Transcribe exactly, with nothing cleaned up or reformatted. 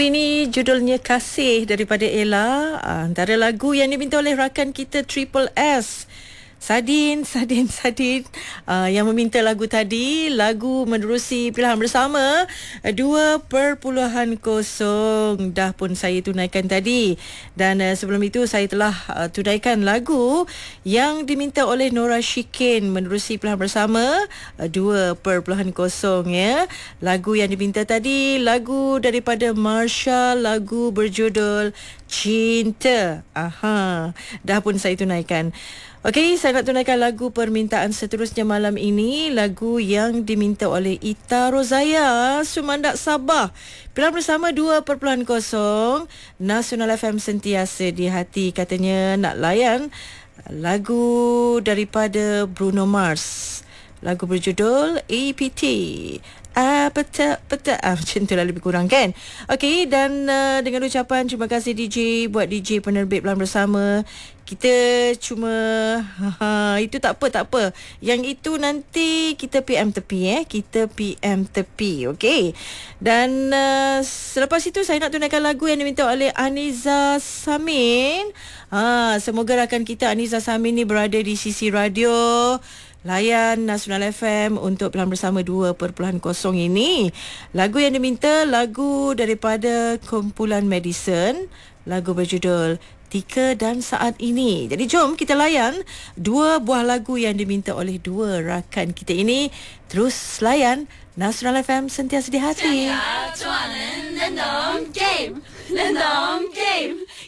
Ini judulnya Kasih daripada Ella, antara lagu yang diminta oleh rakan kita Triple S. Sadin, Sadin, Sadin uh, yang meminta lagu tadi, lagu menerusi pilihan bersama dua perpuluhan kosong. Dah pun saya tunaikan tadi. Dan uh, sebelum itu saya telah uh, tunaikan lagu yang diminta oleh Nora Shikin menerusi pilihan bersama uh, dua perpuluhan kosong ya. Lagu yang diminta tadi, lagu daripada Marsha, lagu berjudul Cinta. Aha, dah pun saya tunaikan. Okey, saya nak tunaikan lagu permintaan seterusnya malam ini. Lagu yang diminta oleh Ita Rozaya, Sumandak Sabah. Pilihan bersama dua perpuluhan kosong. Nasional F M sentiasa di hati. Katanya nak layan lagu daripada Bruno Mars. Lagu berjudul A P T. Ah, peta, peta. Ah, macam tu lah lebih kurang kan. Okey, dan uh, dengan ucapan terima kasih D J buat D J penerbit Pilihan Bersama. Kita cuma ha, itu tak apa, tak apa. Yang itu nanti kita P M tepi eh. Kita P M tepi, okey. Dan uh, selepas itu saya nak tunaikan lagu yang diminta oleh Aniza Samin. Ha, semoga rakan kita Aniza Samin ni berada di sisi radio. Layan Nasional F M untuk Pilihan Bersama dua perpuluhan kosong ini. Lagu yang diminta, lagu daripada kumpulan Madison. Lagu berjudul Tika dan Saat Ini. Jadi jom kita layan dua buah lagu yang diminta oleh dua rakan kita ini. Terus layan Nasional F M sentiasa di hati. Game, game.